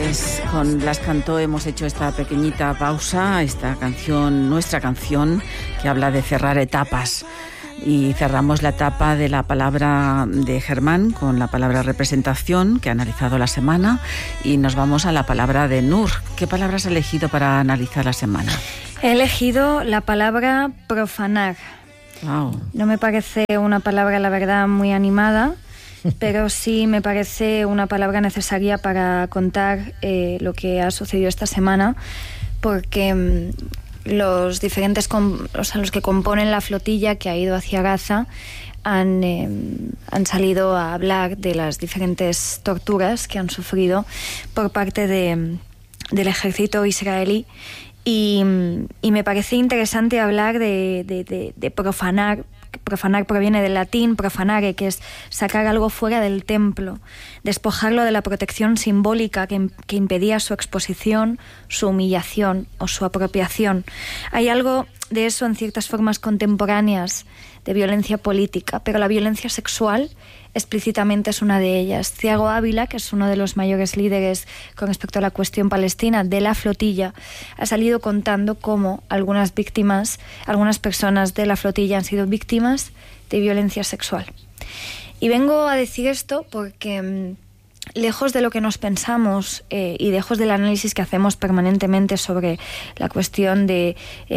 Pues con Las Cantó hemos hecho esta pequeñita pausa, esta canción, nuestra canción, que habla de cerrar etapas. Y cerramos la etapa de la palabra de Germán con la palabra representación, que ha analizado la semana, y nos vamos a la palabra de Nur. ¿Qué palabra has elegido para analizar la semana? He elegido la palabra profanar. Wow. No me parece una palabra, la verdad, muy animada, pero sí me parece una palabra necesaria para contar lo que ha sucedido esta semana, porque los diferentes, los que componen la flotilla que ha ido hacia Gaza han salido a hablar de las diferentes torturas que han sufrido por parte del ejército israelí. Y me parece interesante hablar de profanar. Profanar proviene del latín profanare, que es sacar algo fuera del templo, despojarlo de la protección simbólica que impedía su exposición, su humillación o su apropiación. Hay algo de eso en ciertas formas contemporáneas de violencia política, pero la violencia sexual explícitamente es una de ellas. Thiago Ávila, que es uno de los mayores líderes con respecto a la cuestión palestina de la flotilla, ha salido contando cómo algunas personas de la flotilla han sido víctimas de violencia sexual. Y vengo a decir esto porque lejos de lo que nos pensamos y lejos del análisis que hacemos permanentemente sobre la cuestión de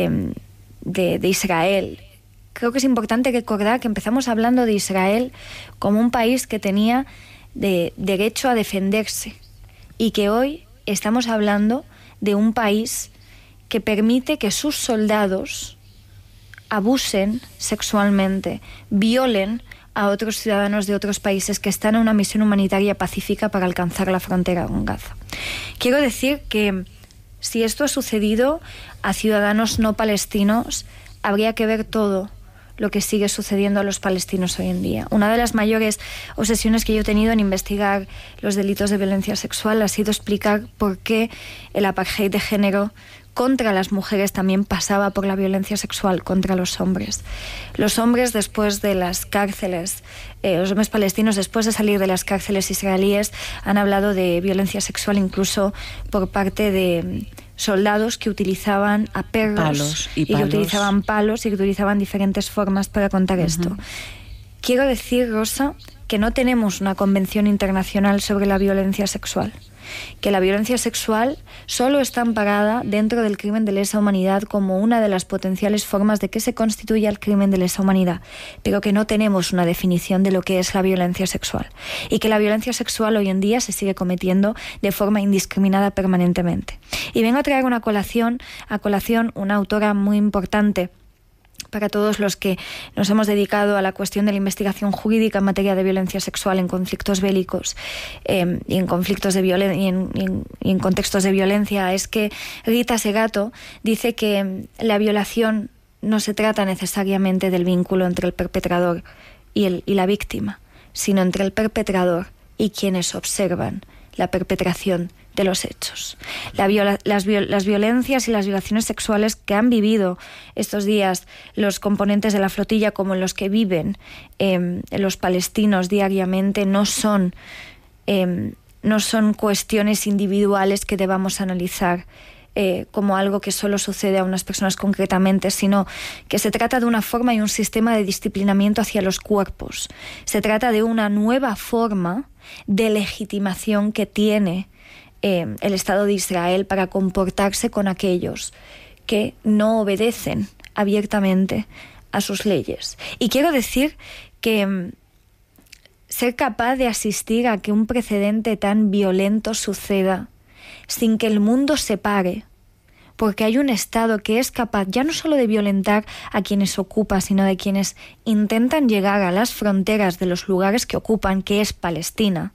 Israel, creo que es importante recordar que empezamos hablando de Israel como un país que tenía derecho a defenderse y que hoy estamos hablando de un país que permite que sus soldados abusen sexualmente, violen a otros ciudadanos de otros países que están en una misión humanitaria pacífica para alcanzar la frontera con Gaza. Quiero decir que si esto ha sucedido a ciudadanos no palestinos, habría que ver todo lo que sigue sucediendo a los palestinos hoy en día. Una de las mayores obsesiones que yo he tenido en investigar los delitos de violencia sexual ha sido explicar por qué el apartheid de género contra las mujeres también pasaba por la violencia sexual contra los hombres. Los hombres después de las cárceles, los hombres palestinos después de salir de las cárceles israelíes han hablado de violencia sexual incluso por parte de soldados que utilizaban a perros y que utilizaban palos y que utilizaban diferentes formas para contar esto. Quiero decir, Rosa, que no tenemos una convención internacional sobre la violencia sexual, que la violencia sexual solo está amparada dentro del crimen de lesa humanidad como una de las potenciales formas de que se constituya el crimen de lesa humanidad, pero que no tenemos una definición de lo que es la violencia sexual y que la violencia sexual hoy en día se sigue cometiendo de forma indiscriminada permanentemente. Y vengo a traer a colación una autora muy importante para todos los que nos hemos dedicado a la cuestión de la investigación jurídica en materia de violencia sexual en conflictos bélicos y en conflictos de y en contextos de violencia, es que Rita Segato dice que la violación no se trata necesariamente del vínculo entre el perpetrador y la víctima, sino entre el perpetrador y quienes observan la perpetración de los hechos. Las violencias y las violaciones sexuales que han vivido estos días los componentes de la flotilla, como los que viven los palestinos diariamente, no son cuestiones individuales que debamos analizar como algo que solo sucede a unas personas concretamente, sino que se trata de una forma y un sistema de disciplinamiento hacia los cuerpos. Se trata de una nueva forma de legitimación que tiene el Estado de Israel para comportarse con aquellos que no obedecen abiertamente a sus leyes. Y quiero decir que ser capaz de asistir a que un precedente tan violento suceda sin que el mundo se pare, porque hay un Estado que es capaz ya no solo de violentar a quienes ocupa, sino de quienes intentan llegar a las fronteras de los lugares que ocupan, que es Palestina,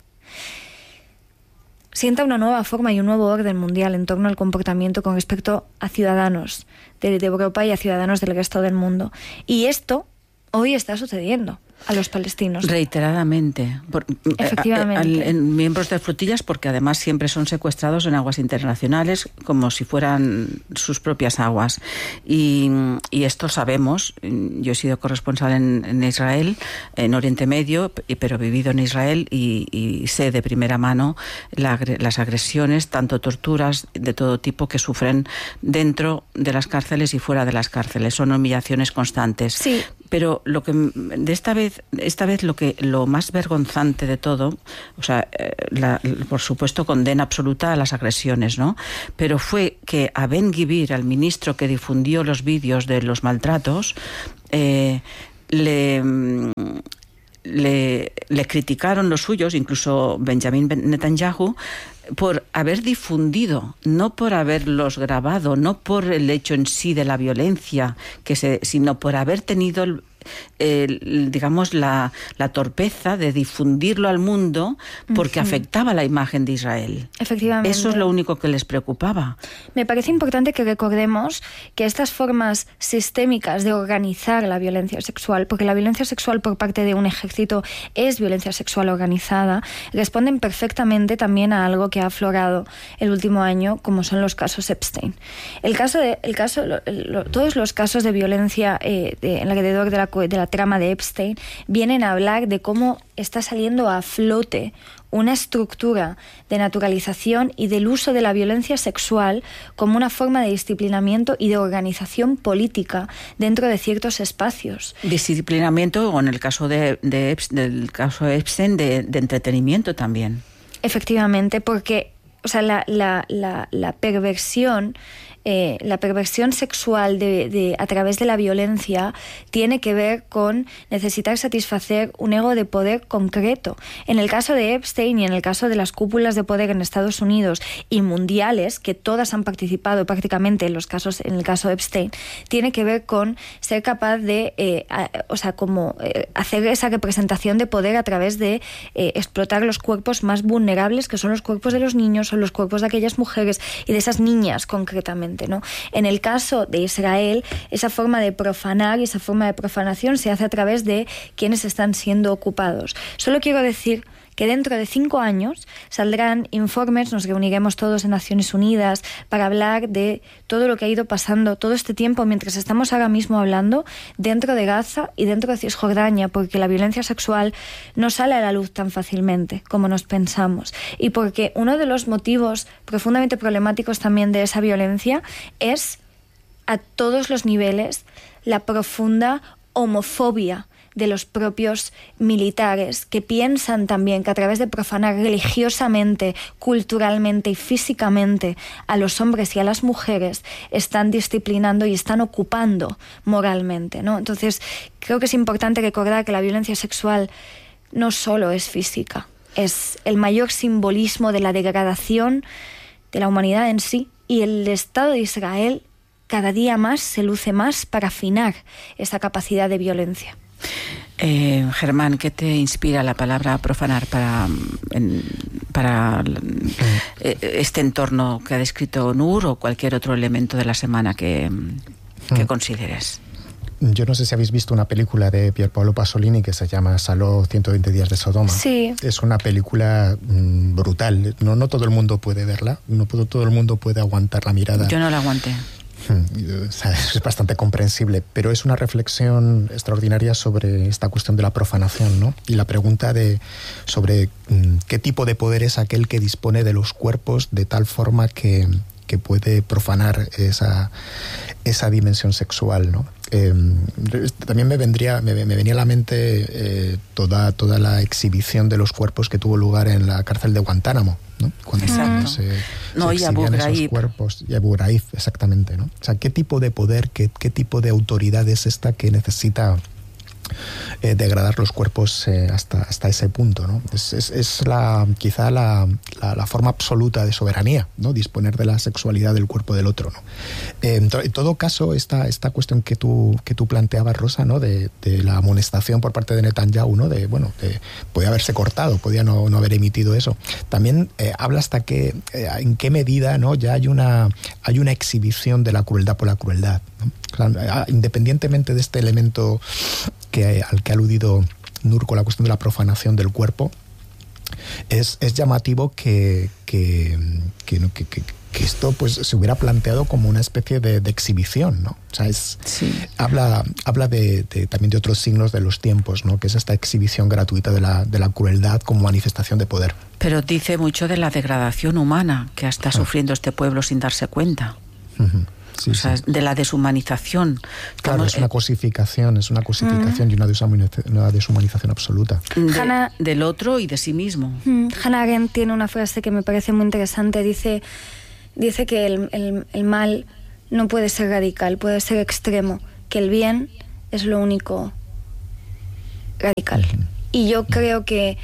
sienta una nueva forma y un nuevo orden mundial en torno al comportamiento con respecto a ciudadanos de Europa y a ciudadanos del resto del mundo. Y esto hoy está sucediendo. a los palestinos. Reiteradamente. Efectivamente. En miembros de flotillas, porque además siempre son secuestrados en aguas internacionales como si fueran sus propias aguas. Y esto sabemos. Yo he sido corresponsal en Israel, en Oriente Medio, pero he vivido en Israel y sé de primera mano las agresiones, tanto torturas de todo tipo que sufren dentro de las cárceles y fuera de las cárceles. Son humillaciones constantes. Sí. Pero lo que de esta vez lo más vergonzante de todo, o sea, por supuesto condena absoluta a las agresiones, ¿no? Pero fue que a Ben-Gvir, al ministro que difundió los vídeos de los maltratos, le criticaron los suyos, incluso Benjamin Netanyahu, por haber difundido, no por haberlos grabado, no por el hecho en sí de la violencia, sino por haber tenido digamos la torpeza de difundirlo al mundo porque afectaba la imagen de Israel. Efectivamente. Eso es lo único que les preocupaba. Me parece importante que recordemos que estas formas sistémicas de organizar la violencia sexual, porque la violencia sexual por parte de un ejército es violencia sexual organizada, responden perfectamente también a algo que ha aflorado el último año, como son los casos Epstein. Todos los casos de violencia alrededor de la trama de Epstein vienen a hablar de cómo está saliendo a flote una estructura de naturalización y del uso de la violencia sexual como una forma de disciplinamiento y de organización política dentro de ciertos espacios. Disciplinamiento, o en el caso del caso de Epstein, de entretenimiento también. Efectivamente, porque la perversión sexual a través de la violencia tiene que ver con necesitar satisfacer un ego de poder concreto. En el caso de Epstein y en el caso de las cúpulas de poder en Estados Unidos y mundiales, que todas han participado prácticamente en el caso de Epstein, tiene que ver con ser capaz de hacer esa representación de poder a través de explotar los cuerpos más vulnerables, que son los cuerpos de los niños o los cuerpos de aquellas mujeres y de esas niñas concretamente, ¿no? En el caso de Israel, esa forma de profanar y esa forma de profanación se hace a través de quienes están siendo ocupados. Solo quiero decir que dentro de 5 años saldrán informes, nos reuniremos todos en Naciones Unidas para hablar de todo lo que ha ido pasando todo este tiempo mientras estamos ahora mismo hablando dentro de Gaza y dentro de Cisjordania, porque la violencia sexual no sale a la luz tan fácilmente como nos pensamos, y porque uno de los motivos profundamente problemáticos también de esa violencia es a todos los niveles la profunda homofobia de los propios militares, que piensan también que a través de profanar religiosamente, culturalmente y físicamente a los hombres y a las mujeres están disciplinando y están ocupando moralmente, ¿no? Entonces, creo que es importante recordar que la violencia sexual no solo es física, es el mayor simbolismo de la degradación de la humanidad en sí, y el Estado de Israel cada día más se luce más para afinar esa capacidad de violencia. Germán, ¿qué te inspira la palabra profanar para este entorno que ha descrito Nur, o cualquier otro elemento de la semana que consideres? Yo no sé si habéis visto una película de Pier Paolo Pasolini que se llama Salò 120 días de Sodoma. Sí. Es una película brutal. No todo el mundo puede verla, no todo el mundo puede aguantar la mirada. Yo no la aguanté. Es bastante comprensible, pero es una reflexión extraordinaria sobre esta cuestión de la profanación, ¿no? Y la pregunta sobre qué tipo de poder es aquel que dispone de los cuerpos de tal forma que puede profanar esa dimensión sexual, ¿no? También me venía a la mente toda la exhibición de los cuerpos que tuvo lugar en la cárcel de Guantánamo, ¿no? Cuando se exhibían esos cuerpos, y Abu Ghraib, exactamente, ¿no? O sea, ¿qué tipo de poder, qué tipo de autoridad es esta que necesita degradar los cuerpos hasta ese punto, ¿no? Es quizá la forma absoluta de soberanía, ¿no? Disponer de la sexualidad del cuerpo del otro, ¿no? En todo caso, esta cuestión que tú planteabas, Rosa, ¿no? De la amonestación por parte de Netanyahu, ¿no? Podía haberse cortado, podía no haber emitido eso. También habla hasta en qué medida, ¿no? Ya hay una exhibición de la crueldad por la crueldad, ¿no? Claro, independientemente de este elemento al que ha aludido Nur, con la cuestión de la profanación del cuerpo, es llamativo que esto pues se hubiera planteado como una especie de exhibición, ¿no? O sea, habla también de otros signos de los tiempos, ¿no? Que es esta exhibición gratuita de la crueldad como manifestación de poder. Pero dice mucho de la degradación humana que está sufriendo este pueblo sin darse cuenta. Uh-huh. Sí, o sea, de la deshumanización. Claro, es una cosificación y una deshumanización absoluta. Del otro y de sí mismo. Hannah Arendt tiene una frase que me parece muy interesante. Dice que el mal no puede ser radical, puede ser extremo, que el bien es lo único radical. Y yo creo que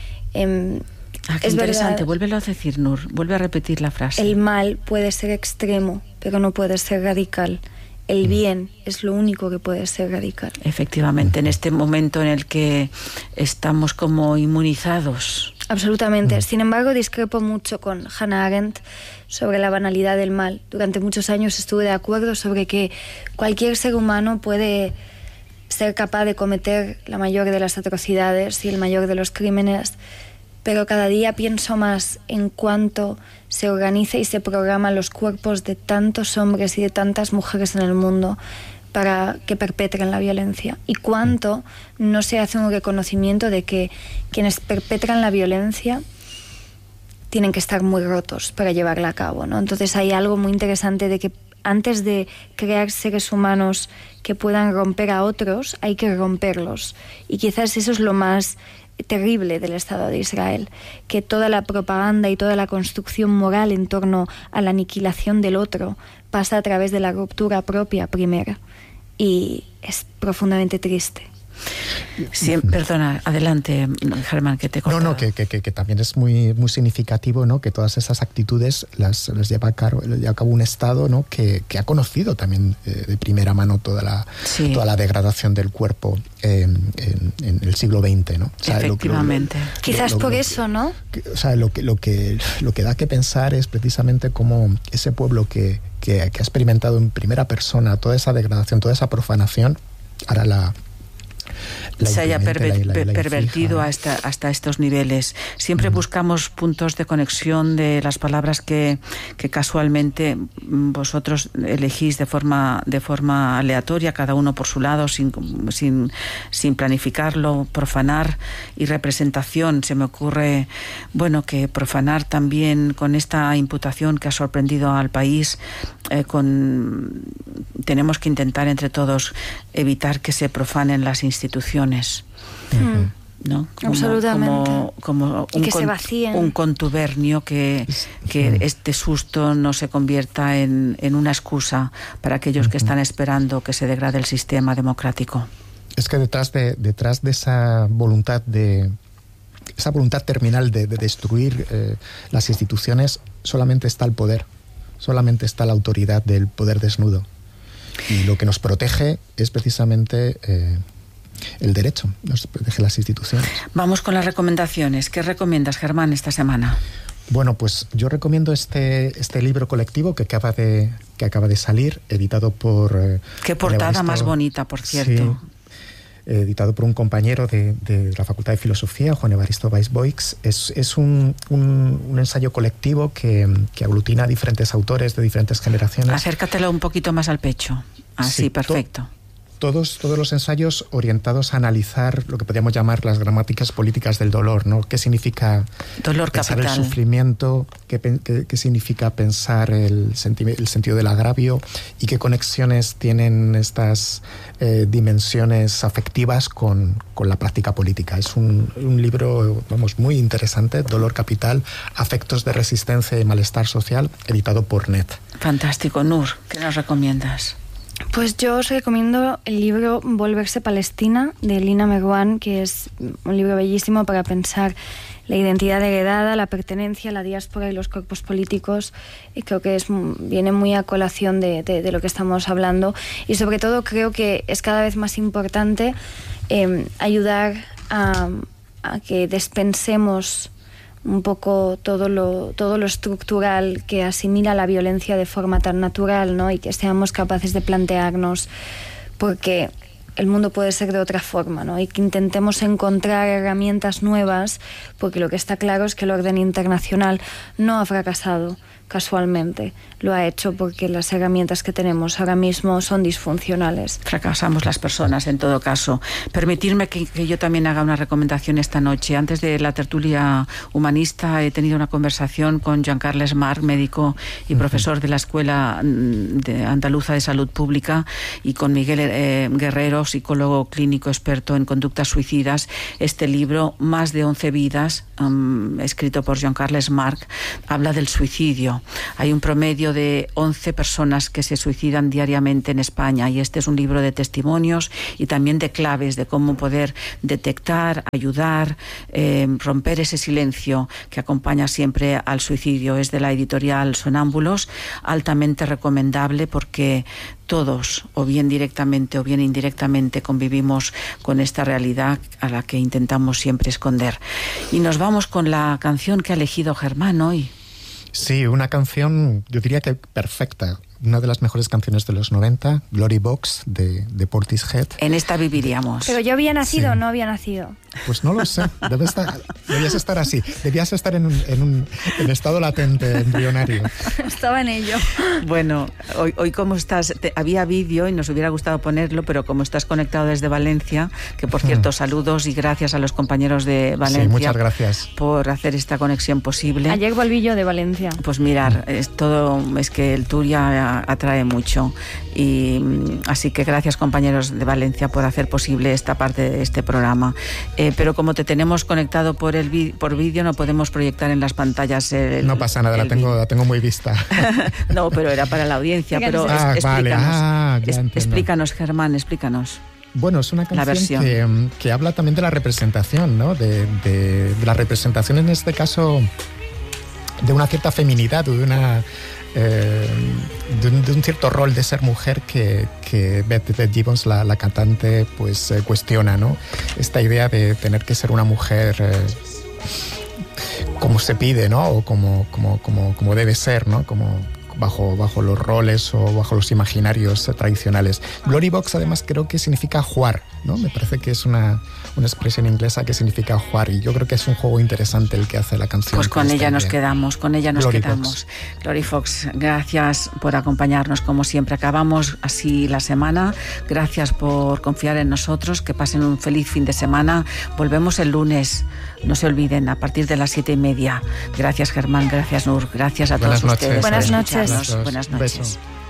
es interesante, verdad, vuélvelo a decir, Nur, vuelve a repetir la frase. El mal puede ser extremo, pero no puede ser radical. El bien es lo único que puede ser radical. Efectivamente, en este momento en el que estamos como inmunizados. Absolutamente. Sin embargo, discrepo mucho con Hannah Arendt sobre la banalidad del mal. Durante muchos años estuve de acuerdo sobre que cualquier ser humano puede ser capaz de cometer la mayor de las atrocidades y el mayor de los crímenes, pero cada día pienso más en cuánto se organiza y se programan los cuerpos de tantos hombres y de tantas mujeres en el mundo para que perpetren la violencia, y cuánto no se hace un reconocimiento de que quienes perpetran la violencia tienen que estar muy rotos para llevarla a cabo, ¿no? Entonces hay algo muy interesante de que antes de crear seres humanos que puedan romper a otros, hay que romperlos, y quizás eso es lo más terrible del Estado de Israel, que toda la propaganda y toda la construcción moral en torno a la aniquilación del otro pasa a través de la ruptura propia primero, y es profundamente triste. Sí, perdona, adelante, Germán, que te cortaba. No, que también es muy, muy significativo, ¿no? Que todas esas actitudes las lleva a cabo un Estado, ¿no? que ha conocido también de primera mano toda la degradación del cuerpo en el siglo XX, ¿no? O sea, efectivamente. Quizás por eso, ¿no? O sea, lo que da que pensar es precisamente cómo ese pueblo que ha experimentado en primera persona toda esa degradación, toda esa profanación, ahora se haya pervertido hasta estos niveles. Siempre buscamos puntos de conexión de las palabras que casualmente vosotros elegís de forma aleatoria, cada uno por su lado, sin planificarlo. Profanar y representación. Se me ocurre, que profanar también con esta imputación que ha sorprendido al país, tenemos que intentar entre todos evitar que se profanen las instituciones, ¿no? Absolutamente. Como y que se vacíen. Un contubernio que este susto no se convierta en una excusa para aquellos que están esperando que se degrade el sistema democrático. Es que detrás de esa voluntad terminal de destruir las instituciones solamente está el poder, solamente está la autoridad del poder desnudo. Y lo que nos protege es precisamente el derecho, nos protege las instituciones. Vamos con las recomendaciones. ¿Qué recomiendas, Germán, esta semana? Bueno, pues yo recomiendo este libro colectivo que acaba de salir, editado por... Qué portada más bonita, por cierto. Sí, editado por un compañero de la Facultad de Filosofía, Juan Evaristo Weiss-Boix. Es un ensayo colectivo que aglutina a diferentes autores de diferentes generaciones. Acércatelo un poquito más al pecho. Así, sí, perfecto. Todos los ensayos orientados a analizar lo que podríamos llamar las gramáticas políticas del dolor, ¿no? ¿Qué significa dolor pensar capital, el sufrimiento? ¿Qué significa pensar el sentido del agravio? ¿Y qué conexiones tienen estas dimensiones afectivas con la práctica política? Es un libro, muy interesante, Dolor capital, afectos de resistencia y malestar social, editado por NET. Fantástico. Nur, ¿qué nos recomiendas? Pues yo os recomiendo el libro Volverse Palestina, de Lina Merwan, que es un libro bellísimo para pensar la identidad heredada, la pertenencia, la diáspora y los cuerpos políticos. Y creo que viene muy a colación de lo que estamos hablando. Y sobre todo creo que es cada vez más importante ayudar a que despensemos un poco todo lo estructural que asimila la violencia de forma tan natural, ¿no? Y que seamos capaces de plantearnos, porque el mundo puede ser de otra forma, ¿no? Y que intentemos encontrar herramientas nuevas, porque lo que está claro es que el orden internacional no ha fracasado casualmente, lo ha hecho porque las herramientas que tenemos ahora mismo son disfuncionales. Fracasamos las personas, en todo caso. Permitirme que yo también haga una recomendación esta noche. Antes de la tertulia humanista he tenido una conversación con Joan Carles March, médico y profesor de la Escuela Andaluza de Salud Pública, y con Miguel Guerrero, psicólogo clínico experto en conductas suicidas. Este libro, Más de 11 vidas, escrito por Joan Carles March, habla del suicidio. Hay un promedio de 11 personas que se suicidan diariamente en España, y este es un libro de testimonios y también de claves de cómo poder detectar, ayudar, romper ese silencio que acompaña siempre al suicidio. Es de la editorial Sonámbulos, altamente recomendable porque todos, o bien directamente o bien indirectamente, convivimos con esta realidad a la que intentamos siempre esconder. Y nos vamos con la canción que ha elegido Germán hoy. Sí, una canción, yo diría que perfecta. Una de las mejores canciones de los 90, Glory Box, de Portishead. En esta viviríamos. ¿Pero yo había nacido o no había nacido? Pues no lo sé. Debías estar así. Debías estar en estado latente, embrionario. Estaba en ello. Bueno, hoy ¿cómo estás? Había vídeo y nos hubiera gustado ponerlo, pero como estás conectado desde Valencia, que por cierto, saludos y gracias a los compañeros de Valencia. Sí, muchas gracias. Por hacer esta conexión posible. Ayer volví yo de Valencia. Pues mirar, es que el tour ya atrae mucho, y así que gracias, compañeros de Valencia, por hacer posible esta parte de este programa. Pero como te tenemos conectado por vídeo, no podemos proyectar en las pantallas no pasa nada, la tengo muy vista. No, pero era para la audiencia. Pero explícanos, Germán, explícanos. Bueno, es una canción que habla también de la representación, ¿no? De la representación, en este caso, de una cierta feminidad, de un cierto rol de ser mujer que Beth Gibbons, la cantante, pues cuestiona, ¿no? Esta idea de tener que ser una mujer como se pide, ¿no? O como debe ser, ¿no? Como bajo los roles o bajo los imaginarios tradicionales. Glory Box, además, creo que significa jugar, ¿no? Me parece que es una expresión inglesa que significa jugar, y yo creo que es un juego interesante el que hace la canción. Pues con ella nos quedamos. Glory Fox, gracias por acompañarnos como siempre. Acabamos así la semana. Gracias por confiar en nosotros. Que pasen un feliz fin de semana. Volvemos el lunes. No se olviden, a partir de las 7:30. Gracias, Germán. Gracias, Nur. Gracias a todos ustedes. Buenas noches. Buenas noches. Beso.